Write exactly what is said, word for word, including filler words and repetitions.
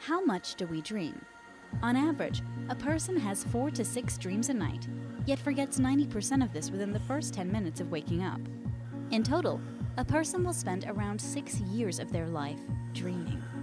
How much do we dream? On average, a person has four to six dreams a night, yet forgets ninety percent of this within the first ten minutes of waking up. In total, a person will spend around six years of their life dreaming.